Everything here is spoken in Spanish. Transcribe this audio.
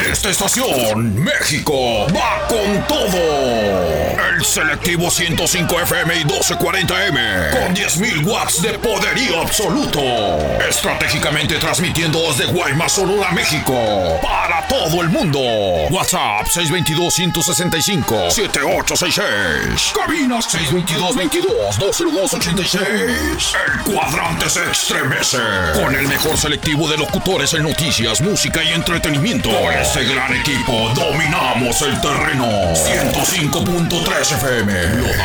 Esta estación, México, va con todo. El selectivo 105 FM y 1240M, con 10.000 watts de poderío absoluto. Estratégicamente transmitiendo desde Guaymas, Sonora, México, para todo el mundo. WhatsApp 622-165-7866. Cabinas 622-22-20286. El cuadrante se estremece con el mejor selectivo de locutores en noticias, música y entretenimiento. Con este gran equipo dominamos el terreno. 105.3 FM lo